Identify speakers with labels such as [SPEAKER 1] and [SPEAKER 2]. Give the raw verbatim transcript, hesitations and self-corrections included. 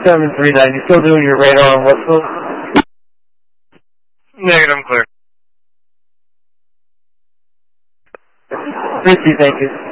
[SPEAKER 1] seven three nine, you still doing your radar on Westfield?
[SPEAKER 2] Negative, I'm clear.
[SPEAKER 1] Richie, thank you.